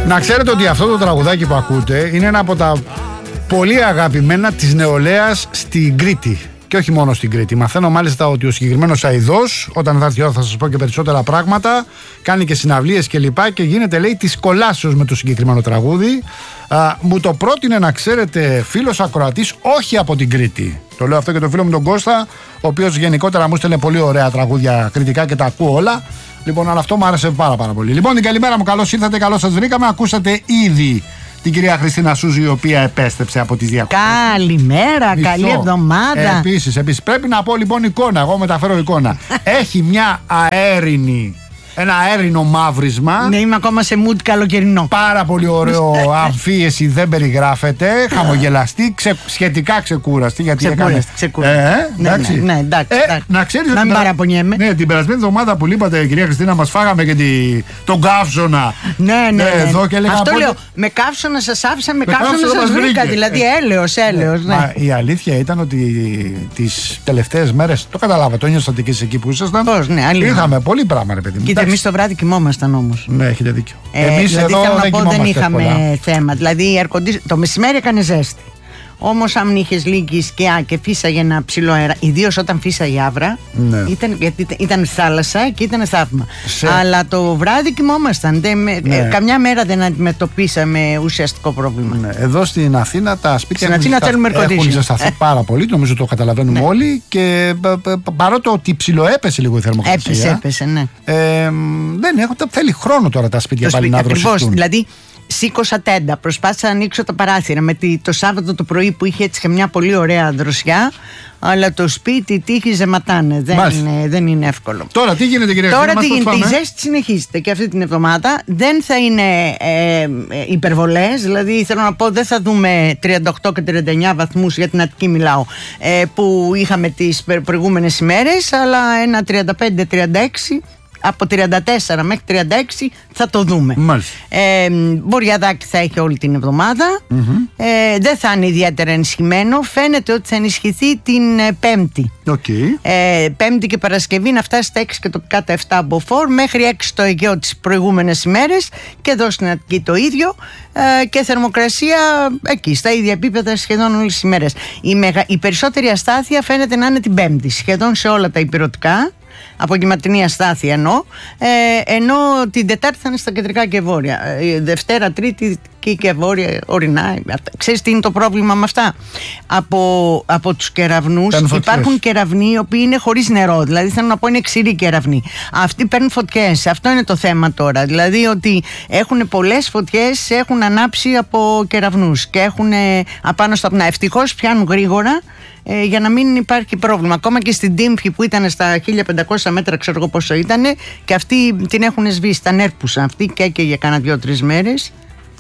Να ξέρετε ότι αυτό το τραγουδάκι που ακούτε είναι ένα από τα πολύ αγαπημένα της νεολαίας στην Κρήτη. Και όχι μόνο στην Κρήτη. Μαθαίνω μάλιστα ότι ο συγκεκριμένος αηδός, όταν θα έρθει η ώρα θα σας πω και περισσότερα πράγματα, κάνει και συναυλίες και λοιπά και γίνεται, λέει, της κολάσεως με το συγκεκριμένο τραγούδι. Μου το πρότεινε, να ξέρετε, φίλος ακροατής, όχι από την Κρήτη. Το λέω αυτό και το φίλο μου τον Κώστα, ο οποίος γενικότερα μου στέλνε πολύ ωραία τραγούδια κριτικά και τα ακούω όλα. Λοιπόν, αλλά αυτό μου άρεσε πάρα πολύ. Λοιπόν, την καλημέρα μου, καλώς ήρθατε, καλώς σας βρήκαμε. Ακούσατε ήδη την κυρία Χριστίνα Σούζη, η οποία επέστρεψε από τις διακοπές. Καλημέρα, καλή εβδομάδα. Επίσης, πρέπει να πω λοιπόν εικόνα. Εγώ μεταφέρω εικόνα. Έχει μια ένα αέρινο μαύρισμα. Ναι, είμαι ακόμα σε mood καλοκαιρινό. Πάρα πολύ ωραίο. Αμφίεση, δεν περιγράφεται. Χαμογελαστή, σχετικά ξεκούραστη. Γιατί έκανε. Ναι, εντάξει. Να ξέρεις, να μην παραπονιέμαι. Ναι, την περασμένη εβδομάδα που λείπατε, κυρία Χριστίνα, μας φάγαμε και τον καύσωνα. Ναι. Εδώ και έλεγα. Αυτό λέω. Με καύσωνα σας άφησα, με καύσωνα σας βρήκα. Δηλαδή έλεος. Μα η αλήθεια ήταν ότι τις τελευταίες μέρες, το καταλάβατε, το νιώσατε και εκεί που ήσασταν. Είχαμε πολύ πράγμα, ρε παιδί μου. Εμείς το βράδυ κοιμόμασταν όμως. Ναι, έχετε δίκιο. Εμείς δηλαδή, εδώ δεν είχαμε θέμα. Δηλαδή το μεσημέρι έκανε ζέστη. Όμως αν είχες λίγης και φύσαγε ένα ψηλό αέρα, ιδίως όταν φύσαγε άβρα, ναι. Γιατί ήταν θάλασσα και ήταν θαύμα. Αλλά το βράδυ κοιμόμασταν. Καμιά μέρα δεν αντιμετωπίσαμε ουσιαστικό πρόβλημα. Ναι. Εδώ στην Αθήνα τα σπίτια έχουν ζεσταθεί πάρα πολύ, νομίζω το καταλαβαίνουμε όλοι. Και παρότι ότι ψιλοέπεσε λίγο η θερμοκρασία. Έπεσε, ναι. Θέλει χρόνο τώρα τα σπίτια πάλι να δροσιστούν. Δηλαδή, σήκωσα τέντα, προσπάθησα να ανοίξω τα παράθυρα το Σάββατο το πρωί που είχε έτσι και μια πολύ ωραία δροσιά, αλλά το σπίτι τύχιζε ματάνε. Δεν είναι εύκολο. Τώρα τι γίνεται, κυρία Χριστίνα? Τώρα τι γίνεται? Η ζέστη συνεχίζεται και αυτή την εβδομάδα. Δεν θα είναι υπερβολές. Δηλαδή θέλω να πω, δεν θα δούμε 38 και 39 βαθμούς, για την Αττική μιλάω, που είχαμε τις προηγούμενες ημέρες, αλλά ένα 35-36. Από 34 μέχρι 36 θα το δούμε. Μποριαδάκι θα έχει όλη την εβδομάδα. Δεν θα είναι ιδιαίτερα ενισχυμένο. Φαίνεται ότι θα ενισχυθεί την Πέμπτη. Πέμπτη και Παρασκευή να φτάσει στα 6 και τοπικά τα 7 από φόρ, μέχρι 6 στο Αιγαίο τις προηγούμενες ημέρες, και εδώ στην Αττική το ίδιο, και θερμοκρασία εκεί στα ίδια επίπεδα σχεδόν όλες τις ημέρες. Η περισσότερη αστάθεια φαίνεται να είναι την Πέμπτη, σχεδόν σε όλα τα ηπειρωτικά. Απογευματινή αστάθεια ενώ την Τετάρτη θα είναι στα κεντρικά και βόρεια. Δευτέρα, Τρίτη και βόρεια ορεινά. Ξέρεις τι είναι το πρόβλημα με αυτά? Από τους κεραυνούς υπάρχουν κεραυνοί οι οποίοι είναι χωρίς νερό. Δηλαδή θέλω να πω είναι ξηροί κεραυνοί. Αυτοί παίρνουν φωτιές. Αυτό είναι το θέμα τώρα. Δηλαδή ότι έχουν πολλές φωτιές, έχουν ανάψει από κεραυνούς και έχουν απάνω στα πνά. Ευτυχώς πιάνουν γρήγορα, για να μην υπάρχει πρόβλημα. Ακόμα και στην Τύμφη που ήταν στα 1500 μέτρα, ξέρω εγώ πόσο ήταν, και αυτοί την έχουν σβήσει. Τα έρπουσαν αυτή και για κάνα 2-3 μέρες.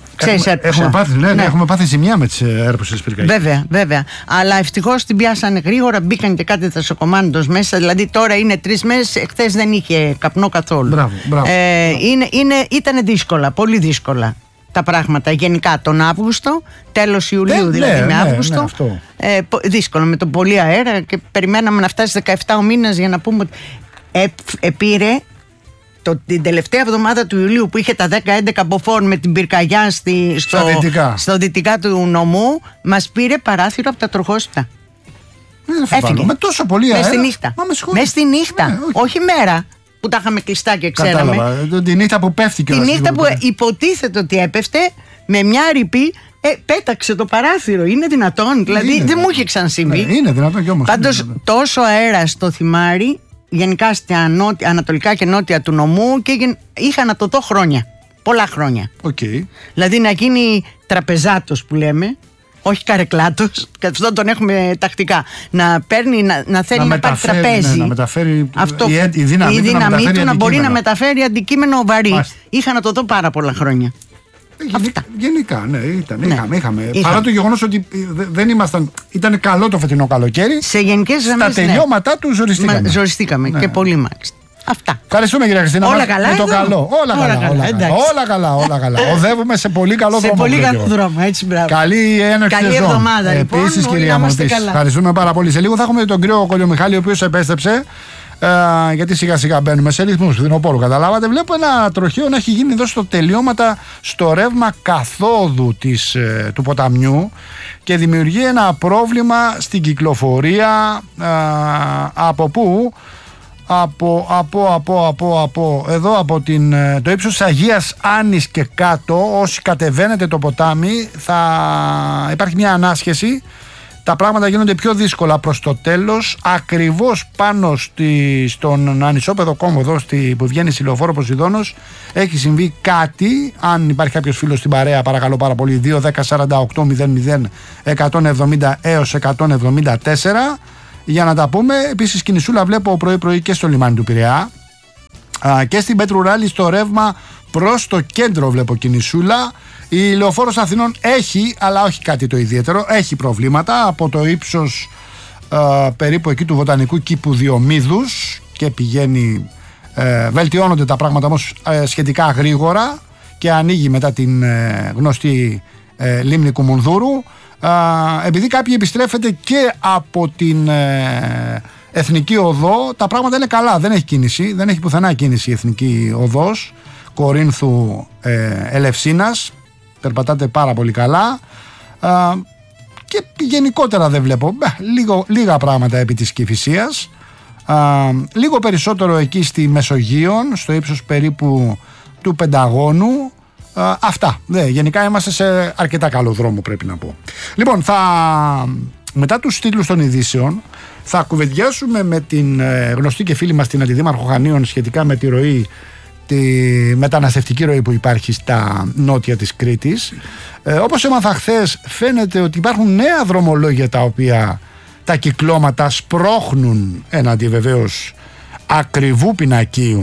Έχουμε πάθει ζημιά με τις έρπουσες πυρκαγιές. Βέβαια. Αλλά ευτυχώς την πιάσανε γρήγορα, μπήκαν και κάτι δασοκομάντος μέσα. Δηλαδή τώρα είναι 3 μέρες, χθες δεν είχε καπνό καθόλου. Μπράβο. Ήταν δύσκολα, πολύ δύσκολα τα πράγματα γενικά τον Αύγουστο, τέλος Ιουλίου δηλαδή με Αύγουστο. Δύσκολο με τον πολύ αέρα, και περιμέναμε να φτάσει 17 ο μήνας για να πούμε ότι πήρε την τελευταία εβδομάδα του Ιουλίου που είχε τα 10-11 μποφόρ με την πυρκαγιά στο δυτικά του νομού, μας πήρε παράθυρο από τα τροχόσπιτα. Έφυγε. Με τόσο πολύ αέρα. Μες στη νύχτα. Όχι μέρα που τα είχαμε κλειστά και ξέραμε. Κατάλαβα. Τη νύχτα που πέφτει και τη νύχτα που υποτίθεται ότι έπεφτε, με μια ρηπή πέταξε το παράθυρο. Είναι δυνατόν? Δηλαδή δεν μου είχε ξανασυμβεί. Είναι δυνατόν κι όμως. Πάντως τόσο αέρα στο Θυμάρι, γενικά στα ανατολικά και νότια του νομού, και είχα να το δω χρόνια. Πολλά χρόνια. Δηλαδή να γίνει τραπεζάτος που λέμε, όχι καρεκλάτος, και αυτό τον έχουμε τακτικά. Να παίρνει, να θέλει να πάρει τραπέζι. Να μεταφέρει αυτό, η δύναμή του να μπορεί να μεταφέρει αντικείμενο βαρύ. Είχα να το δω πάρα πολλά χρόνια. Γενικά, ναι, είχαμε. Παρά το γεγονός ότι δεν ήμασταν. Ήταν καλό το φετινό καλοκαίρι. Σε γενικές γραμμές. Στα τελειώματά του ζοριστήκαμε. Και πολύ μάλιστα. Αυτά. Ευχαριστούμε, κυρία Χριστίνα. Όλα καλά. Με το καλό. Όλα καλά. Οδεύουμε σε πολύ καλό δρόμο. Σε πολύ καλό δρόμο, έτσι, μπράβο. Καλή έναρξη σεζόν. Καλή εβδομάδα, λοιπόν. Επίσης, κυρία μου, ευχαριστούμε πάρα πολύ. Σε λίγο θα έχουμε τον κύριο Κολιομιχάλη, ο οποίος επέστρεψε γιατί σιγά σιγά μπαίνουμε σε ρυθμούς φθινοπόρου, καταλάβατε. Βλέπω ένα τροχαίο να έχει γίνει εδώ στο τελειώματα στο ρεύμα καθόδου του ποταμιού και δημιουργεί ένα πρόβλημα στην κυκλοφορία. Από πού? Εδώ από το ύψος της Αγίας Άννης και κάτω, όσοι κατεβαίνετε το ποτάμι, θα υπάρχει μια ανάσχεση. Τα πράγματα γίνονται πιο δύσκολα προς το τέλος. Ακριβώς πάνω στον ανισόπεδο κόμβο εδώ που βγαίνει στη Λεωφόρο Ποσειδώνος έχει συμβεί κάτι. Αν υπάρχει κάποιος φίλος στην παρέα, παρακαλώ πάρα πολύ, 2, 10, 48, 00, 170 έως 174 για να τα πούμε. Επίσης κινησούλα βλέπω πρωί και στο λιμάνι του Πειραιά και στην Πέτρου Ράλη στο ρεύμα προς το κέντρο βλέπω κινησούλα. Η Λεωφόρος Αθηνών έχει, αλλά όχι κάτι το ιδιαίτερο, έχει προβλήματα από το ύψος περίπου εκεί του Βοτανικού Κήπου Διομήδους και πηγαίνει, βελτιώνονται τα πράγματα όμως σχετικά γρήγορα και ανοίγει μετά την γνωστή λίμνη Κουμουνδούρου. Επειδή κάποιοι επιστρέφεται και από την Εθνική Οδό, τα πράγματα είναι καλά, δεν έχει κίνηση, δεν έχει πουθενά κίνηση η Εθνική Οδός Κορίνθου Ελευσίνας, περπατάτε πάρα πολύ καλά και γενικότερα δεν βλέπω λίγα πράγματα επί της Κηφισίας, λίγο περισσότερο εκεί στη Μεσογείον στο ύψος περίπου του Πενταγώνου. Αυτά. Γενικά είμαστε σε αρκετά καλό δρόμο, πρέπει να πω. Λοιπόν, μετά τους τίτλους των ειδήσεων θα κουβεντιάσουμε με την γνωστή και φίλη μας την Αντιδήμαρχο Χανίων σχετικά με τη ροή, τη μεταναστευτική ροή που υπάρχει στα νότια της Κρήτης. Όπως έμαθα χθες, φαίνεται ότι υπάρχουν νέα δρομολόγια τα οποία τα κυκλώματα σπρώχνουν έναντι βεβαίως ακριβού πινακίου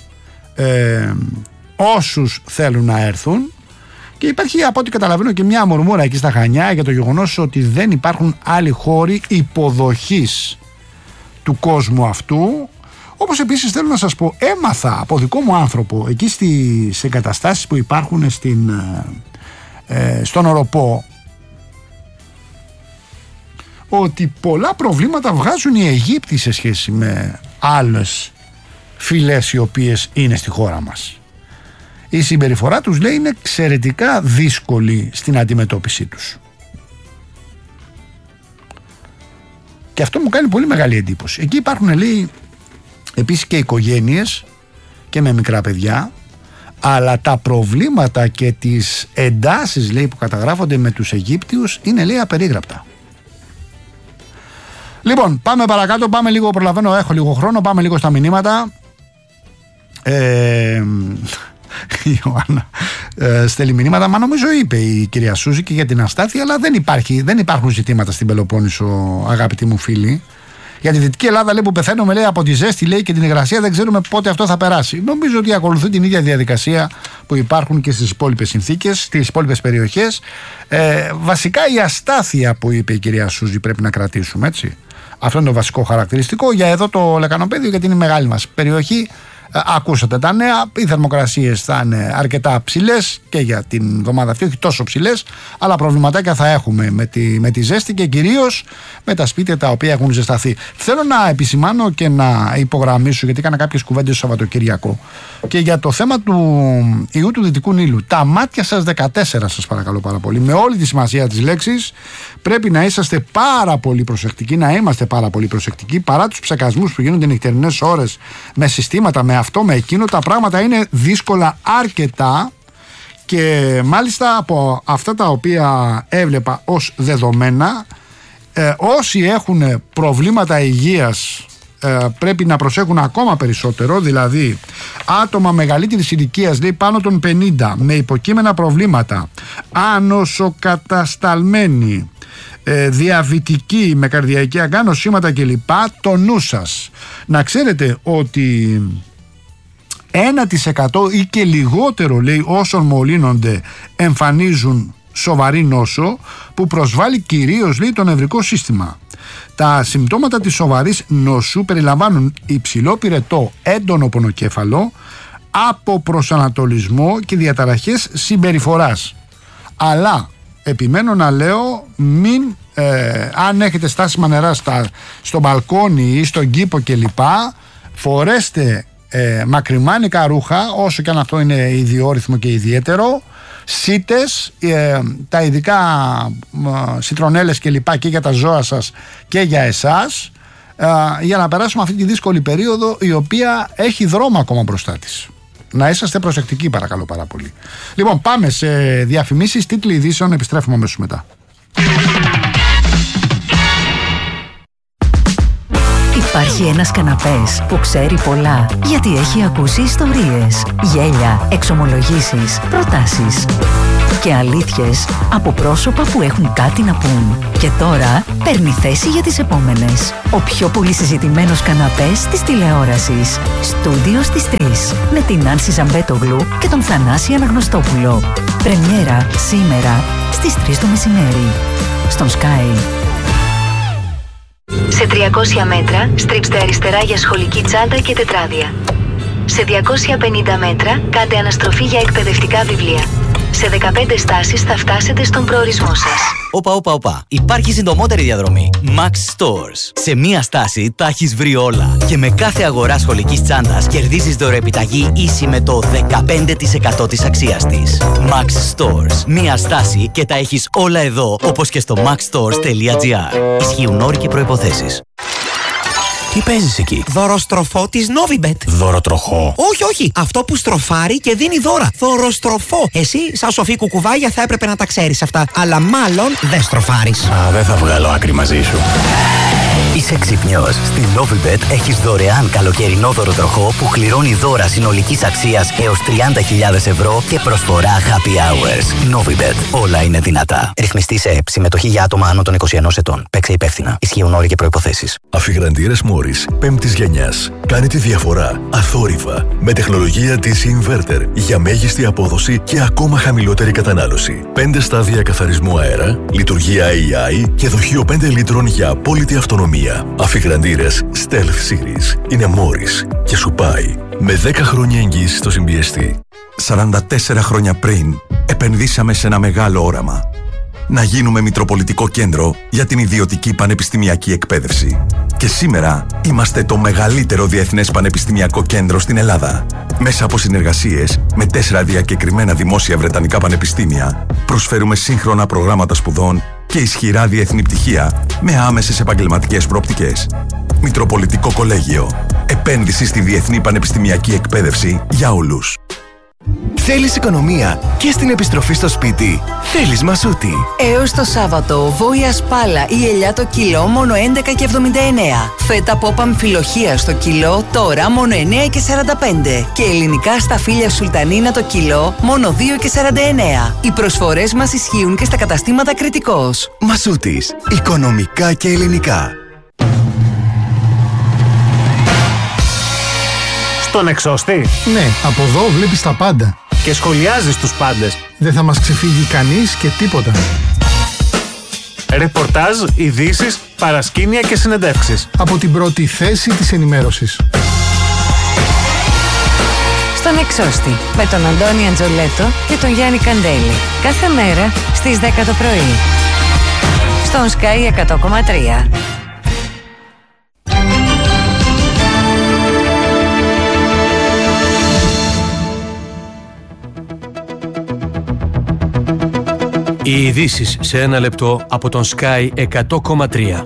όσους θέλουν να έρθουν, και υπάρχει από ό,τι καταλαβαίνω και μια μουρμούρα εκεί στα Χανιά για το γεγονός ότι δεν υπάρχουν άλλοι χώροι υποδοχής του κόσμου αυτού. Όπως επίσης θέλω να σας πω, έμαθα από δικό μου άνθρωπο εκεί στις εγκαταστάσεις που υπάρχουν στον Οροπό ότι πολλά προβλήματα βγάζουν οι Αιγύπτιοι σε σχέση με άλλες φυλές οι οποίες είναι στη χώρα μας. Η συμπεριφορά τους, λέει, είναι εξαιρετικά δύσκολη στην αντιμετώπιση τους. Και αυτό μου κάνει πολύ μεγάλη εντύπωση. Εκεί υπάρχουν, λέει, επίσης και οικογένειες και με μικρά παιδιά, αλλά τα προβλήματα και τις εντάσεις, λέει, που καταγράφονται με τους Αιγύπτιους είναι, λέει, απερίγραπτα. Λοιπόν, πάμε παρακάτω, πάμε λίγο, προλαβαίνω, έχω λίγο χρόνο, πάμε λίγο στα μηνύματα. Η Ιωάννα στέλνει μηνύματα, μα νομίζω είπε η κυρία Σούζη και για την αστάθεια, αλλά δεν υπάρχουν ζητήματα στην Πελοπόννησο, αγαπητοί μου φίλοι. Για τη Δυτική Ελλάδα, λέει, που πεθαίνουμε, λέει, από τη ζέστη, λέει, και την υγρασία, δεν ξέρουμε πότε αυτό θα περάσει. Νομίζω ότι ακολουθεί την ίδια διαδικασία που υπάρχουν και στις υπόλοιπες συνθήκες, στις υπόλοιπες περιοχές. Βασικά η αστάθεια που είπε η κυρία Σούζη πρέπει να κρατήσουμε, έτσι. Αυτό είναι το βασικό χαρακτηριστικό για εδώ το Λεκανοπέδιο, γιατί είναι η μεγάλη μας περιοχή. Ακούσατε τα νέα, οι θερμοκρασίες θα είναι αρκετά ψηλές και για την εβδομάδα αυτή, όχι τόσο ψηλές, αλλά προβληματάκια θα έχουμε με τη ζέστη και κυρίως με τα σπίτια τα οποία έχουν ζεσταθεί. Θέλω να επισημάνω και να υπογραμμίσω, γιατί έκανα κάποιες κουβέντες το Σαββατοκύριακο, και για το θέμα του ιού του Δυτικού Νείλου. Τα μάτια σας 14, σας παρακαλώ πάρα πολύ, με όλη τη σημασία της λέξης, πρέπει να είσαστε πάρα πολύ προσεκτικοί, να είμαστε πάρα πολύ προσεκτικοί, παρά τους ψεκασμούς που γίνονται νυχτερινές ώρες με συστήματα, με αυτό, με εκείνο. Τα πράγματα είναι δύσκολα αρκετά και μάλιστα από αυτά τα οποία έβλεπα ως δεδομένα, όσοι έχουν προβλήματα υγείας πρέπει να προσέχουν ακόμα περισσότερο, δηλαδή άτομα μεγαλύτερης ηλικίας, λέει, πάνω των 50, με υποκείμενα προβλήματα, ανοσοκατασταλμένοι, διαβητικοί, με καρδιακή αγκά, νοσήματα κλπ. Το νου σας. Να ξέρετε ότι 1% ή και λιγότερο, λέει, όσων μολύνονται εμφανίζουν σοβαρή νόσο που προσβάλλει κυρίως, λέει, το νευρικό σύστημα. Τα συμπτώματα της σοβαρής νόσου περιλαμβάνουν υψηλό πυρετό, έντονο πονοκέφαλο, αποπροσανατολισμό και διαταραχές συμπεριφοράς. Αλλά επιμένω να λέω, αν έχετε στάσιμα νερά στο μπαλκόνι ή στον κήπο κλπ, φορέστε μακριμάνικα ρούχα, όσο και αν αυτό είναι ιδιόρυθμο και ιδιαίτερο, σίτες, τα ειδικά σιτρονέλες και λοιπά και για τα ζώα σας και για εσάς, για να περάσουμε αυτή τη δύσκολη περίοδο, η οποία έχει δρόμο ακόμα μπροστά της. Να είσαστε προσεκτικοί, παρακαλώ πάρα πολύ. Λοιπόν, πάμε σε διαφημίσεις, τίτλοι ειδήσεων, επιστρέφουμε αμέσως μετά. Υπάρχει ένας καναπές που ξέρει πολλά, γιατί έχει ακούσει ιστορίες, γέλια, εξομολογήσεις, προτάσεις και αλήθειες από πρόσωπα που έχουν κάτι να πούν. Και τώρα παίρνει θέση για τις επόμενες. Ο πιο πολύ συζητημένος καναπές της τηλεόρασης. Στούντιο στις 3 με την Άνση Ζαμπέτογλου και τον Θανάση Αναγνωστόπουλο. Πρεμιέρα σήμερα στις 3 το μεσημέρι στον Sky. Σε 300 μέτρα στρίψτε αριστερά για σχολική τσάντα και τετράδια. Σε 250 μέτρα κάντε αναστροφή για εκπαιδευτικά βιβλία. Σε 15 στάσεις θα φτάσετε στον προορισμό σας. Όπα. Υπάρχει συντομότερη διαδρομή. Max Stores. Σε μία στάση τα έχεις βρει όλα. Και με κάθε αγορά σχολικής τσάντας κερδίζεις δωρεοεπιταγή ίση με το 15% της αξίας της. Max Stores. Μία στάση και τα έχεις όλα εδώ, όπως και στο maxstores.gr. Ισχύουν όροι και προϋποθέσεις. Τι παίζεις εκεί? Δωροστροφό της Novibet. Δωροτροχό? Όχι. Αυτό που στροφάρει και δίνει δώρα. Δωροστροφό. Εσύ, σαν σοφή κουκουβάγια, θα έπρεπε να τα ξέρεις αυτά. Αλλά μάλλον δεν στροφάρεις. Δεν θα βγάλω άκρη μαζί σου. Είσαι ξυπνιός. Στην Novibet έχεις δωρεάν καλοκαιρινό δωροτροχό που κληρώνει δώρα συνολικής αξίας έως 30.000 ευρώ και προσφορά happy hours. Novibet. Όλα είναι δυνατά. Ρυθμιστή σε ΕΠ. Συμμετοχή για άτομα άνω των 21 ετών. Παίξε υπεύθυνα. Ισχύουν όροι και προϋποθέσεις. Αφιγραντήρες Morris 5ης γενιάς. Κάνει τη διαφορά αθόρυβα με τεχνολογία της Inverter για μέγιστη απόδοση και ακόμα χαμηλότερη κατανάλωση. 5 στάδια καθαρισμού αέρα, λειτουργία AI και δοχείο 5 λίτρων για απόλυτη αυτονομία. Αφιγραντήρες Stealth Series είναι Morris και σου πάει με 10 χρόνια εγγύηση στο συμπιεστή. 44 χρόνια πριν επενδύσαμε σε ένα μεγάλο όραμα. Να γίνουμε μητροπολιτικό κέντρο για την ιδιωτική πανεπιστημιακή εκπαίδευση. Και σήμερα είμαστε το μεγαλύτερο διεθνές πανεπιστημιακό κέντρο στην Ελλάδα. Μέσα από συνεργασίες με 4 διακεκριμένα δημόσια βρετανικά πανεπιστήμια, προσφέρουμε σύγχρονα προγράμματα σπουδών και ισχυρά διεθνή πτυχία με άμεσες επαγγελματικές προοπτικές. Μητροπολιτικό Κολέγιο. Επένδυση στη διεθνή πανεπιστημιακή εκπαίδευση για όλους. Θέλεις οικονομία και στην επιστροφή στο σπίτι? Θέλεις Μασούτη. Έως το Σάββατο, βόηα σπάλα ή ελιά το κιλό μόνο 11,79. Φέτα πόπα αμφιλοχία στο κιλό τώρα μόνο 9,45. Και ελληνικά σταφύλια σουλτανίνα το κιλό μόνο 2,49. Οι προσφορές μας ισχύουν και στα καταστήματα Κρητικός. Μασούτης. Οικονομικά και ελληνικά. Στον εξώστη. Ναι, από εδώ βλέπεις τα πάντα. Και σχολιάζεις τους πάντες. Δεν θα μας ξεφύγει κανείς και τίποτα. Ρεπορτάζ, ειδήσεις, παρασκήνια και συνεντεύξεις. Από την πρώτη θέση της ενημέρωσης. Στον εξώστη με τον Αντώνη Αντζολέτο και τον Γιάννη Καντέλη. Κάθε μέρα στις 10 το πρωί. Στον Sky 100,3. Οι ειδήσεις σε ένα λεπτό από τον Sky 100,3.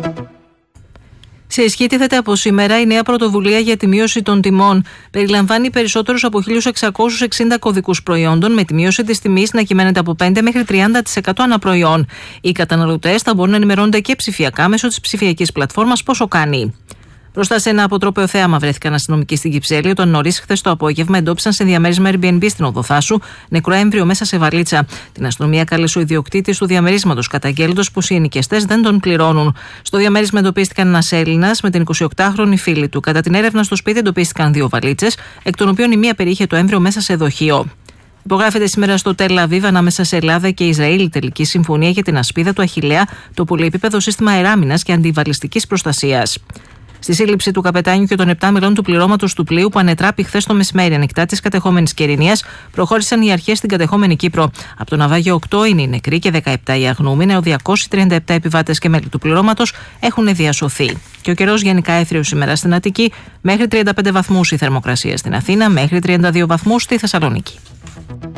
Σε ισχύ τίθεται από σήμερα η νέα πρωτοβουλία για τη μείωση των τιμών. Περιλαμβάνει περισσότερους από 1.660 κωδικούς προϊόντων, με τη μείωση της τιμής να κυμαίνεται από 5 μέχρι 30% ανά προϊόν. Οι καταναλωτές θα μπορούν να ενημερώνονται και ψηφιακά μέσω της ψηφιακής πλατφόρμας Πόσο Κάνει. Μπροστά σε ένα αποτρόπαιο θέαμα βρέθηκαν αστυνομικοί στην Κυψέλη, όταν νωρίς χθες το απόγευμα εντόπισαν σε διαμέρισμα Airbnb στην Οδοθάσου νεκρό έμβριο μέσα σε βαλίτσα. Την αστυνομία κάλεσε ο ιδιοκτήτης του διαμερίσματος, καταγγέλλοντας πως οι ενοικιαστές δεν τον πληρώνουν. Στο διαμέρισμα εντοπίστηκαν ένας Έλληνας με την 28χρονη φίλη του. Κατά την έρευνα στο σπίτι εντοπίστηκαν 2 βαλίτσες, εκ των οποίων η μία περιείχε το έμβριο μέσα σε δοχείο. Υπογράφεται σήμερα στο Τελ Αβίβ ανάμεσα σε Ελλάδα και Ισραήλ η τελική συμφωνία για την ασπίδα του Αχιλλέα, το πολυεπίπεδο σύστημα αεράμινας και αντιβαλιστικής προστασίας. Στη σύλληψη του καπετάνιου και των 7 μελών του πληρώματος του πλοίου που ανετράπη χθες το μεσημέρι ανοιχτά της κατεχόμενης Κερηνίας, προχώρησαν οι αρχές στην κατεχόμενη Κύπρο. Από το ναυάγιο 8 είναι οι νεκροί και 17 οι αγνοούμενοι. 237 επιβάτες και μέλη του πληρώματος έχουν διασωθεί. Και ο καιρός γενικά έθριος σήμερα στην Αττική, μέχρι 35 βαθμούς η θερμοκρασία στην Αθήνα, μέχρι 32 βαθμούς στη Θεσσαλονίκη.